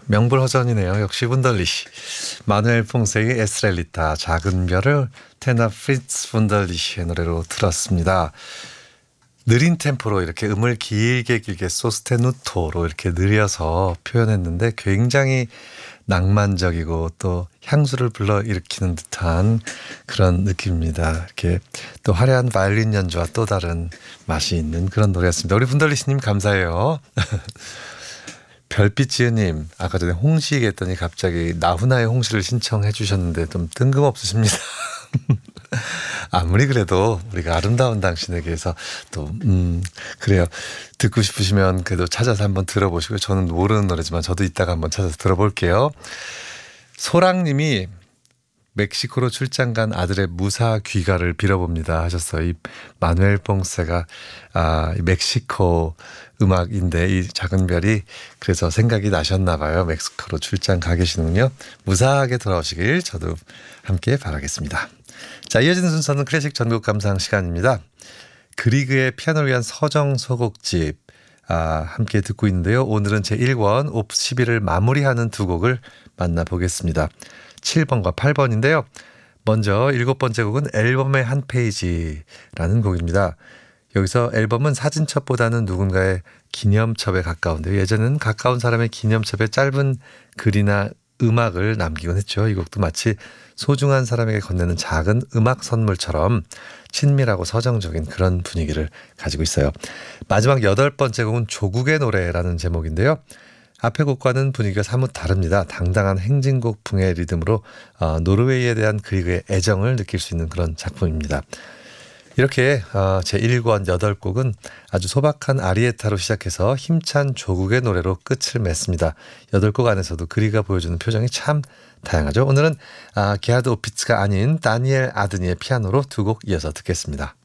명불허전이네요. 역시 분들리시. 마누엘 퐁세의 에스렐리타, 작은 별을 테나 프리츠 분들리시의 노래로 들었습니다. 느린 템포로 이렇게 음을 길게 소스테누토로 이렇게 느려서 표현했는데 굉장히 낭만적이고 또 향수를 불러일으키는 듯한 그런 느낌입니다. 이렇게 또 화려한 바이올린 연주와 또 다른 맛이 있는 그런 노래였습니다. 우리 분들리시님 감사해요. 별빛지은님, 아까 전에 홍시 얘기했더니 갑자기 나훈아의 홍시를 신청해 주셨는데 좀 뜬금없으십니다. 아무리 그래도 우리가 아름다운 당신에게서 또 그래요. 듣고 싶으시면 그래도 찾아서 한번 들어보시고요. 저는 모르는 노래지만 저도 이따가 한번 찾아서 들어볼게요. 소랑님이 멕시코로 출장 간 아들의 무사 귀가를 빌어봅니다 하셨어요. 이 마누엘 퐁세가 이 멕시코 음악인데 이 작은 별이 그래서 생각이 나셨나 봐요. 멕시코로 출장 가 계시는군요. 무사하게 돌아오시길 저도 함께 바라겠습니다. 자, 이어지는 순서는 클래식 전곡 감상 시간입니다. 그리그의 피아노를 위한 서정 소곡집 함께 듣고 있는데요. 오늘은 제1권 옵 11을 마무리하는 두 곡을 만나보겠습니다. 7번과 8번인데요. 먼저 7번째 곡은 앨범의 한 페이지라는 곡입니다. 여기서 앨범은 사진첩보다는 누군가의 기념첩에 가까운데요. 예전에는 가까운 사람의 기념첩에 짧은 글이나 음악을 남기곤 했죠. 이 곡도 마치 소중한 사람에게 건네는 작은 음악 선물처럼 친밀하고 서정적인 그런 분위기를 가지고 있어요. 마지막 8번째 곡은 조국의 노래라는 제목인데요. 앞의 곡과는 분위기가 사뭇 다릅니다. 당당한 행진곡풍의 리듬으로 노르웨이에 대한 그리그의 애정을 느낄 수 있는 그런 작품입니다. 이렇게 제1권 8곡은 아주 소박한 아리에타로 시작해서 힘찬 조국의 노래로 끝을 맺습니다. 8곡 안에서도 그리가 보여주는 표정이 참 다양하죠. 오늘은 게하드 오피츠가 아닌 다니엘 아드니의 피아노로 두 곡 이어서 듣겠습니다.